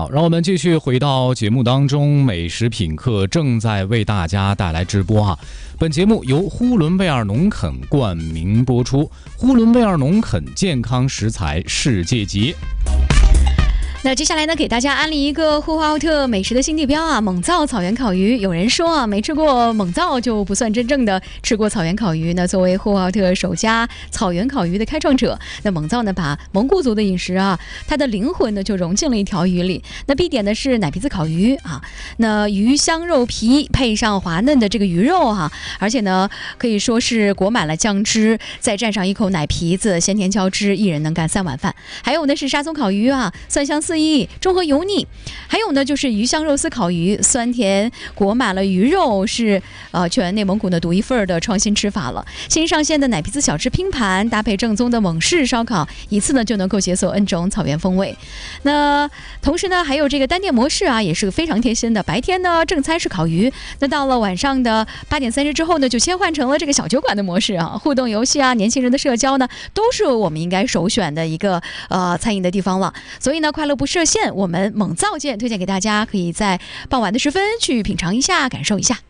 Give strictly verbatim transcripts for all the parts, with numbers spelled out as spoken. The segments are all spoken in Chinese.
好，让我们继续回到节目当中，美食品客正在为大家带来直播啊。本节目由呼伦贝尔农垦冠名播出，呼伦贝尔农垦健康食材世界级。 那接下来呢，给大家安利一个呼和浩特美食的新地标啊，蒙灶草原烤鱼。有人说啊，没吃过蒙灶就不算真正的吃过草原烤鱼。那作为呼和浩特首家草原烤鱼的开创者，那蒙灶呢，把蒙古族的饮食啊，它的灵魂呢就融进了一条鱼里。那必点的是奶皮子烤鱼啊，那鱼香肉皮配上滑嫩的这个鱼肉哈、啊，而且呢可以说是裹满了酱汁，再蘸上一口奶皮子，鲜甜交织，一人能干三碗饭。还有呢是沙葱烤鱼啊，蒜香四溢，中和油腻。还有呢就是鱼香肉丝烤鱼，酸甜裹满了鱼肉，是呃全内蒙古的独一份的创新吃法了。新上线的奶皮子小吃拼盘，搭配正宗的蒙式烧烤，一次呢就能够解锁 N 种草原风味。那同时呢还有这个单店模式啊，也是个非常贴心的。白天呢正餐是烤鱼，那到了晚上的八点三十之后呢，就切换成了这个小酒馆的模式啊，互动游戏啊，年轻人的社交呢，都是我们应该首选的一个呃餐饮的地方了。所以呢，快乐不设限，我们蒙灶见推荐给大家，可以在傍晚的时分去品尝一下，感受一下。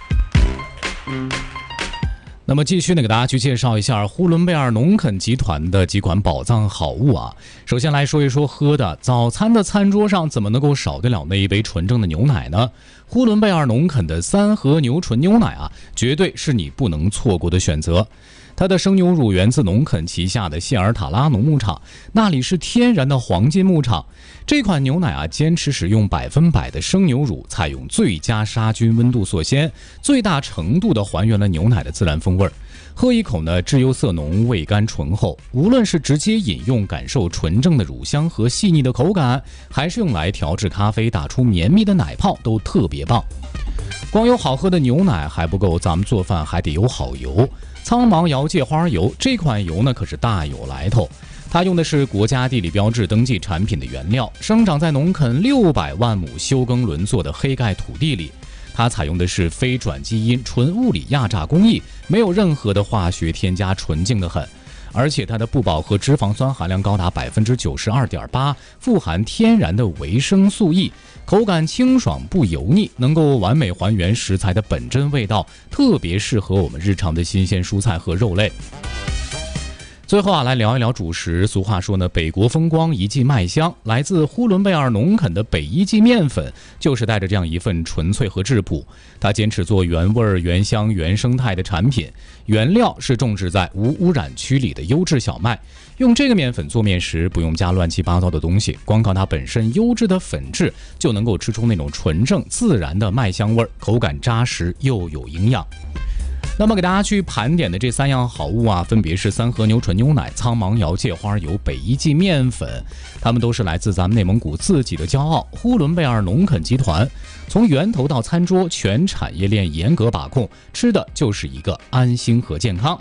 那么继续呢，给大家去介绍一下呼伦贝尔农垦集团的几款宝藏好物啊。首先来说一说喝的，早餐的餐桌上怎么能够少得了那一杯纯正的牛奶呢？呼伦贝尔农垦的三和牛纯牛奶啊，绝对是你不能错过的选择。它的生牛乳源自农垦旗下的谢尔塔拉农牧场，那里是天然的黄金牧场。这款牛奶啊，坚持使用百分百的生牛乳，采用最佳杀菌温度锁鲜，最大程度的还原了牛奶的自然风味。喝一口呢，质优色浓，味甘醇厚。无论是直接饮用感受纯正的乳香和细腻的口感，还是用来调制咖啡打出绵密的奶泡，都特别棒。光有好喝的牛奶还不够，咱们做饭还得有好油。苍芒摇芥花油这款油呢，可是大有来头。它用的是国家地理标志登记产品的原料，生长在农垦六百万亩休耕轮作的黑盖土地里。它采用的是非转基因纯物理压榨工艺，没有任何的化学添加，纯净的很。而且它的不饱和脂肪酸含量高达百分之九十二点八，富含天然的维生素 E， 口感清爽不油腻，能够完美还原食材的本真味道，特别适合我们日常的新鲜蔬菜和肉类。最后啊，来聊一聊主食。俗话说呢，北国风光，一季麦香。来自呼伦贝尔农垦的北一季面粉，就是带着这样一份纯粹和质朴。它坚持做原味、原香、原生态的产品，原料是种植在无污染区里的优质小麦。用这个面粉做面时，不用加乱七八糟的东西，光靠它本身优质的粉质，就能够吃出那种纯正自然的麦香味，口感扎实又有营养。那么给大家去盘点的这三样好物啊，分别是三和牛纯牛奶、苍芒摇芥花油、北一季面粉，它们都是来自咱们内蒙古自己的骄傲——呼伦贝尔农垦集团。从源头到餐桌，全产业链严格把控，吃的就是一个安心和健康。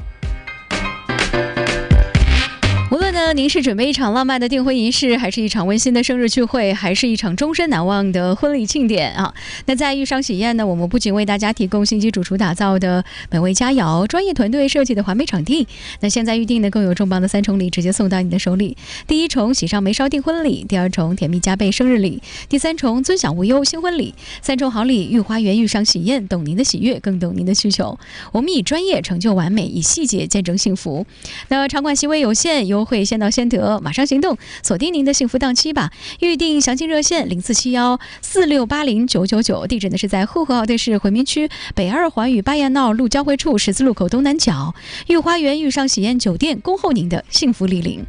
无论呢您是准备一场浪漫的订婚仪式，还是一场温馨的生日聚会，还是一场终身难忘的婚礼庆典啊，那在玉商喜宴呢，我们不仅为大家提供星级主厨打造的美味佳肴，专业团队设计的华美场地，那现在预定呢更有重磅的三重礼直接送到你的手里。第一重喜上眉梢订婚礼，第二重甜蜜加倍生日礼，第三重尊享无忧新婚礼。三重好礼，御花园玉商喜宴，懂您的喜悦，更懂您的需求。我们以专业成就完美，以细节见证幸福。那场馆席位有限，优惠先到先得，马上行动，锁定您的幸福档期吧！预订详情热线零四七幺四六八零九九九，地址呢是在呼和浩特市回民区北二环与巴彦淖路交汇处十字路口东南角，御花园御上喜宴酒店，恭候您的幸福莅临。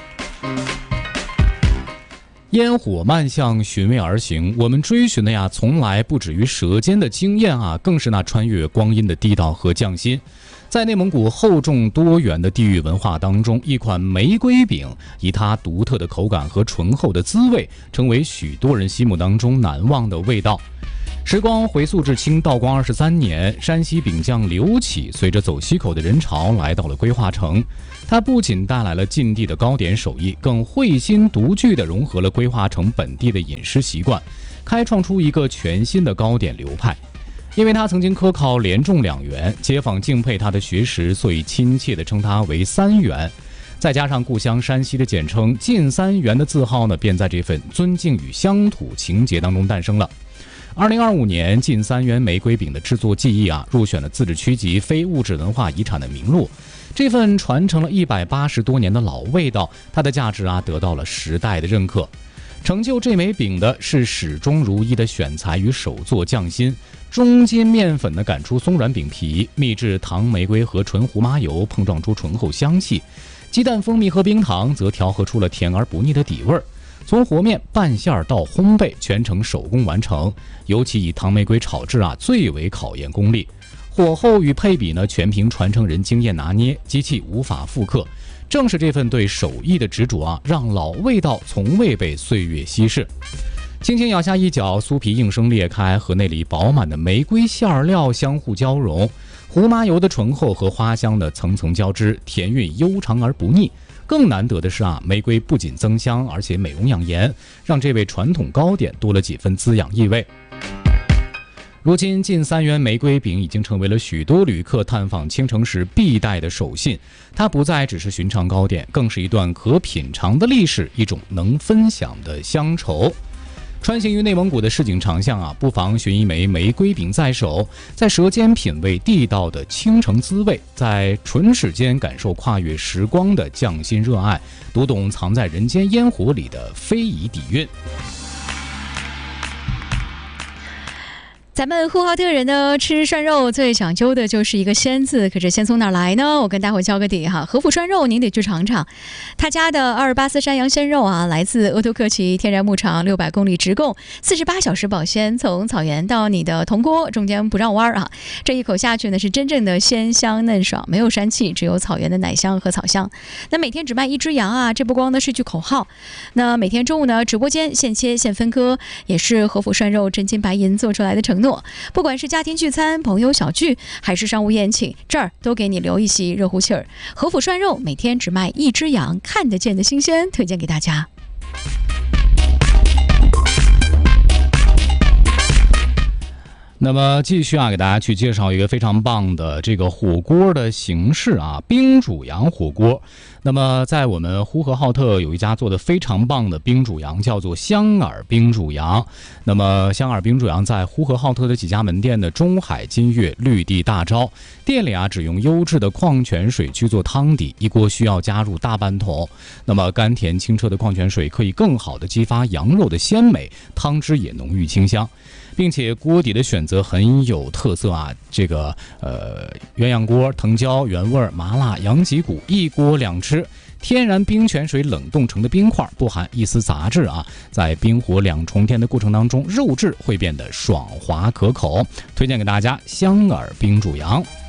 烟火漫向寻味而行，我们追寻的呀，从来不止于舌尖的惊艳啊，更是那穿越光阴的地道和匠心。在内蒙古厚重多元的地域文化当中，一款玫瑰饼以它独特的口感和醇厚的滋味，成为许多人心目当中难忘的味道。时光回溯至清道光二十三年，山西饼匠刘启随着走西口的人潮来到了归化城。他不仅带来了晋地的糕点手艺，更慧心独具地融合了归化城本地的饮食习惯，开创出一个全新的糕点流派。因为他曾经科考连中两元，街坊敬佩他的学识，所以亲切地称他为三元。 再加上故乡山西的简称晋三元的字号呢，便在这份尊敬与乡土情结当中诞生了。二零二五年，晋三元玫瑰饼的制作技艺啊，入选了自治区级非物质文化遗产的名录。这份传承了一百八十多年的老味道，它的价值啊，得到了时代的认可。成就这枚饼的是始终如一的选材与手作匠心。中筋面粉呢擀出松软饼皮，秘制糖玫瑰和纯胡麻油碰撞出醇厚香气，鸡蛋、蜂蜜和冰糖则调和出了甜而不腻的底味儿。从和面、拌馅到烘焙，全程手工完成。尤其以糖玫瑰炒制啊，最为考验功力。火候与配比呢，全凭传承人经验拿捏，机器无法复刻。正是这份对手艺的执着啊，让老味道从未被岁月稀释。轻轻咬下一角，酥皮应声裂开，和内里饱满的玫瑰馅料相互交融，胡麻油的醇厚和花香的层层交织，甜韵悠长而不腻。更难得的是啊，玫瑰不仅增香，而且美容养颜，让这味传统糕点多了几分滋养意味。如今，晋三元玫瑰饼已经成为了许多旅客探访青城时必带的手信。它不再只是寻常糕点，更是一段可品尝的历史，一种能分享的乡愁。穿行于内蒙古的市井长巷啊，不妨寻一枚玫瑰饼在手，在舌尖品味地道的倾城滋味，在唇齿间感受跨越时光的匠心热爱，读懂藏在人间烟火里的非遗底蕴。 咱们呼和浩特人呢，吃涮肉最讲究的就是一个鲜字，可是鲜从哪儿来呢？我跟大伙交个底哈，和府涮肉您得去尝尝，他家的阿尔巴斯山羊鲜肉啊，来自鄂图克旗天然牧场，六百公里直供，四十八小时保鲜，从草原到你的铜锅，中间不绕弯啊！这一口下去呢，是真正的鲜香嫩爽，没有膻气，只有草原的奶香和草香。那每天只卖一只羊啊，这不光呢是句口号，那每天中午呢，直播间现切现分割，也是和府涮肉真金白银做出来的承诺。不管是家庭聚餐、朋友小聚，还是商务宴请，这儿都给你留一席热乎气儿。和府涮肉每天只卖一只羊，看得见的新鲜，推荐给大家。 那么继续啊，给大家去介绍一个非常棒的这个火锅的形式啊，冰煮羊火锅。那么在我们呼和浩特有一家做的非常棒的冰煮羊，叫做香耳冰煮羊。那么香耳冰煮羊在呼和浩特的几家门店的中海、金悦、绿地大招店里啊，只用优质的矿泉水去做汤底，一锅需要加入大半桶。那么甘甜清澈的矿泉水可以更好的激发羊肉的鲜美，汤汁也浓郁清香。并且锅底的选择很有特色啊，这个呃鸳鸯锅、藤椒、原味、麻辣、羊脊骨，一锅两吃。天然冰泉水冷冻成的冰块，不含一丝杂质啊，在冰火两重天的过程当中，肉质会变得爽滑可口。推荐给大家香耳冰煮羊。